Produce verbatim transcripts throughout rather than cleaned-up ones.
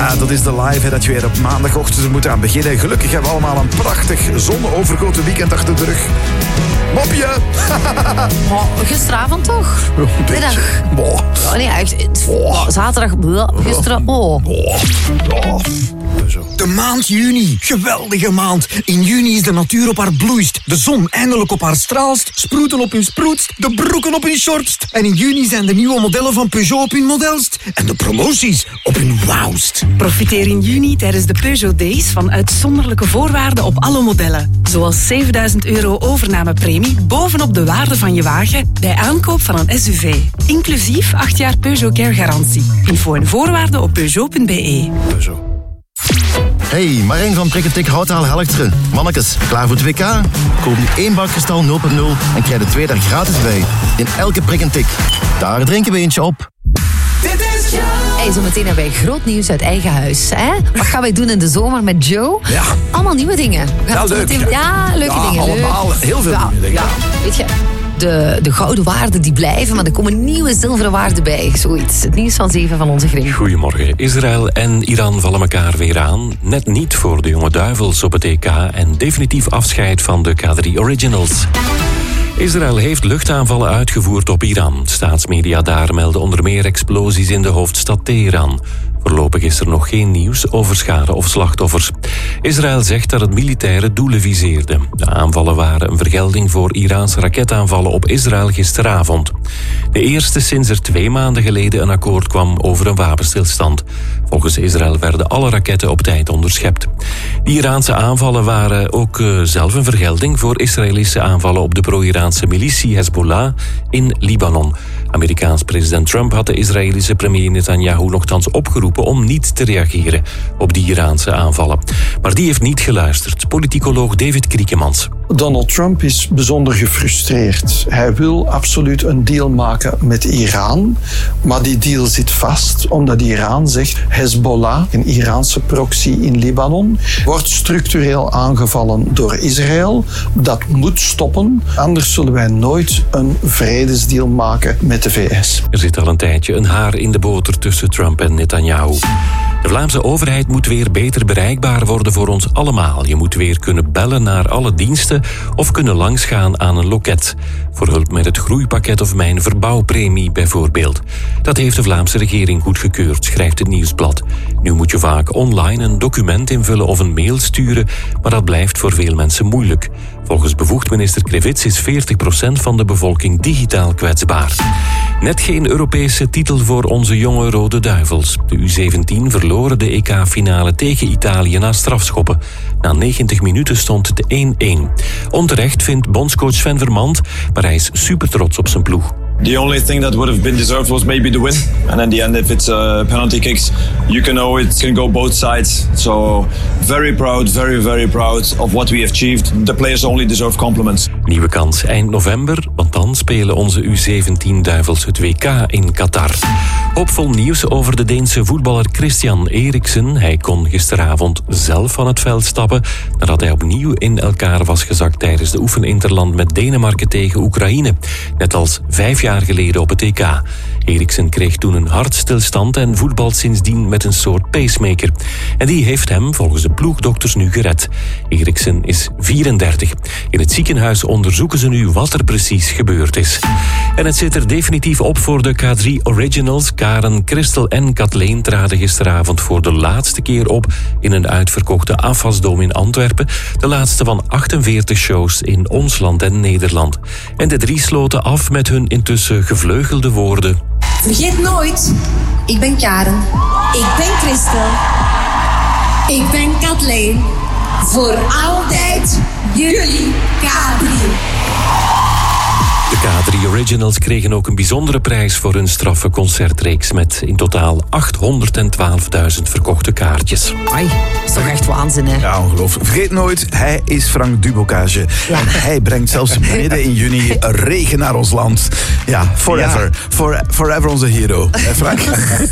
Ja, dat is de live hè, dat je weer op maandagochtend moet aan beginnen. Gelukkig hebben we allemaal een prachtig zonovergoten weekend achter de rug. Mopje! Oh, gisteravond toch? Middag. Oh, nee, echt. Oh, zaterdag. Gisteren. Oh. Oh. De maand juni. Geweldige maand. In juni is de natuur op haar bloeist. De zon eindelijk op haar straalst. Sproeten op hun sproetst. De broeken op hun shortst. En in juni zijn de nieuwe modellen van Peugeot op hun modelst. En de promoties op hun wauwst. Profiteer in juni tijdens de Peugeot Days van uitzonderlijke voorwaarden op alle modellen. Zoals zevenduizend euro overnamepremie bovenop de waarde van je wagen bij aankoop van een S U V. Inclusief acht jaar Peugeot Care garantie. Info en voorwaarden op peugeot punt b e. Peugeot. Hey, Marijn van Prikketik Houtaal Helkteren. Mannekes, klaar voor het W K? Koop nu één bak Kristal nul punt nul en krijg er twee daar gratis bij. In elke prik en tik. Daar drinken we eentje op. Hey, zometeen hebben wij groot nieuws uit eigen huis. Hè? Wat gaan wij doen in de zomer met Joe? Ja. Allemaal nieuwe dingen. We gaan Ja, leuk. meteen- Ja, leuke Ja, dingen. allemaal. Leuk. Heel veel ja, dingen, denk ik. Ja, weet je... De, de gouden waarden die blijven, maar er komen nieuwe zilveren waarden bij. Zoiets. Het nieuws van zeven van onze Grim. Goedemorgen. Israël en Iran vallen elkaar weer aan. Net niet voor de jonge duivels op het E K en definitief afscheid van de K drie Originals. Israël heeft luchtaanvallen uitgevoerd op Iran. Staatsmedia daar melden onder meer explosies in de hoofdstad Teheran. Voorlopig is er nog geen nieuws over schade of slachtoffers. Israël zegt dat het militaire doelen viseerde. De aanvallen waren een vergelding voor Iraanse raketaanvallen op Israël gisteravond. De eerste sinds er twee maanden geleden een akkoord kwam over een wapenstilstand. Volgens Israël werden alle raketten op tijd onderschept. Die Iraanse aanvallen waren ook uh, zelf een vergelding voor Israëlische aanvallen op de pro-Iraanse militie Hezbollah in Libanon. Amerikaans president Trump had de Israëlische premier Netanyahu nogthans opgeroepen om niet te reageren op die Iraanse aanvallen. Maar die heeft niet geluisterd. Politicoloog David Kriekemans. Donald Trump is bijzonder gefrustreerd. Hij wil absoluut een deal maken met Iran, maar die deal zit vast omdat Iran zegt Hezbollah, een Iraanse proxy in Libanon, wordt structureel aangevallen door Israël. Dat moet stoppen, anders zullen wij nooit een vredesdeal maken met de V S. Er zit al een tijdje een haar in de boter tussen Trump en Netanyahu. De Vlaamse overheid moet weer beter bereikbaar worden voor ons allemaal. Je moet weer kunnen bellen naar alle diensten of kunnen langsgaan aan een loket. Voor hulp met het groeipakket of mijn verbouwpremie bijvoorbeeld. Dat heeft de Vlaamse regering goedgekeurd, schrijft het Nieuwsblad. Nu moet je vaak online een document invullen of een mail sturen, maar dat blijft voor veel mensen moeilijk. Volgens bevoegd minister Krevits is veertig procent van de bevolking digitaal kwetsbaar. Net geen Europese titel voor onze jonge Rode Duivels. De U zeventien verloren de E K-finale tegen Italië na strafschoppen. Na negentig minuten stond het één-één. Onterecht vindt bondscoach Sven Vermand, maar hij is super trots op zijn ploeg. The only thing that would have been deserved was maybe the win. And in the end, if it's uh, penalty kicks, you can know it can go both sides. So very proud, very, very proud of what we have achieved. The players only deserve compliments. Nieuwe kans eind november, want dan spelen onze U zeventien Duivels het W K in Qatar. Hoopvol nieuws over de Deense voetballer Christian Eriksen. Hij kon gisteravond zelf van het veld stappen nadat hij opnieuw in elkaar was gezakt tijdens de oefeninterland met Denemarken tegen Oekraïne. Net als vijf jaar geleden op het E K. Eriksen kreeg toen een hartstilstand en voetbalt sindsdien met een soort pacemaker. En die heeft hem volgens de ploegdokters nu gered. Eriksen is vierendertig. In het ziekenhuis onderzoeken ze nu wat er precies gebeurd is. En het zit er definitief op voor de K drie Originals. Karen, Christel en Kathleen traden gisteravond voor de laatste keer op in een uitverkochte afwasdom in Antwerpen. De laatste van achtenveertig shows in ons land en Nederland. En de drie sloten af met hun intussen gevleugelde woorden. Vergeet nooit, ik ben Karen, ik ben Christel, ik ben Kathleen. Voor altijd jullie K drie. De K drie Originals kregen ook een bijzondere prijs voor hun straffe concertreeks met in totaal achthonderdtwaalfduizend verkochte kaartjes. Ai, dat is toch echt waanzin, hè? Ja, ongelooflijk. Vergeet nooit, hij is Frank Dubocage. Ja. En hij brengt zelfs midden in juni regen naar ons land. Ja, forever. Ja. For, forever onze hero. Hè, Frank?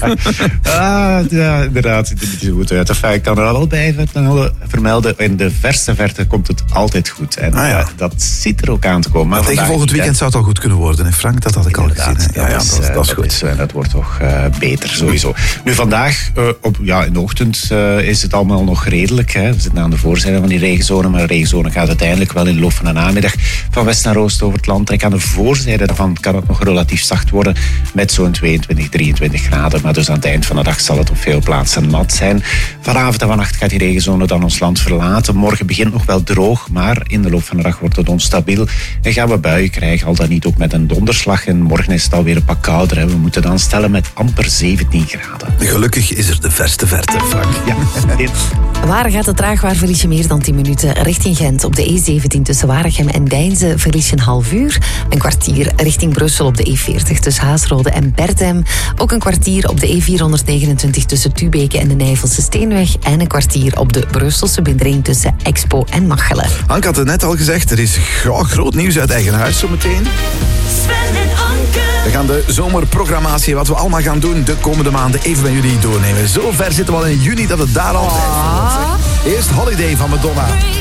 ah, ja, inderdaad. Het ziet er goed uit. Enfin, ik kan er wel bij vermelden, in de verste verte komt het altijd goed. En ah, ja. dat zit er ook aan te komen. Maar tegen volgend weekend zou het al goed kunnen worden, hè, Frank? Dat had ik inderdaad, al gezien. Hè? Ja, dat, ja, is, dat, dat is dat goed. Is, dat wordt toch uh, beter, sowieso. zo. Nu vandaag, uh, op, ja, in de ochtend uh, is het allemaal nog redelijk. Hè. We zitten aan de voorzijde van die regenzone, maar de regenzone gaat uiteindelijk wel in de loop van de namiddag van west naar oost over het land trekken. Aan de voorzijde daarvan kan het nog relatief zacht worden met zo'n tweeëntwintig, drieëntwintig graden. Maar dus aan het eind van de dag zal het op veel plaatsen nat zijn. Vanavond en vannacht gaat die regenzone dan ons land verlaten. Morgen begint nog wel droog, maar in de loop van de dag wordt het onstabiel. En gaan we buien krijgen, al dan niet ook met een donderslag. En morgen is het alweer een pak kouder. Hè. We moeten dan stellen met amper zeventien graden. Gelukkig is er de verste verte, Frank. Ja. Waar gaat het traag? Waar verlies je meer dan tien minuten? Richting Gent op de E zeventien tussen Waregem en Deinze verlies je een half uur. Een kwartier richting Brussel op de E veertig tussen Haasrode en Berthem. Ook een kwartier op de E vierhonderdnegenentwintig tussen Tubeke en de Nijvelse Steenweg. En een kwartier op de Brusselse bindring tussen Expo en Machelen. Hank had het net al gezegd, er is gro- groot nieuws uit eigen huis zometeen. Sven en Anke. We gaan de zomerprogrammatie, wat we allemaal gaan doen de komende maanden, even met jullie doornemen. Zo ver zitten we al in juni dat het daar al tijd voor wordt. Eerst Holiday van Madonna.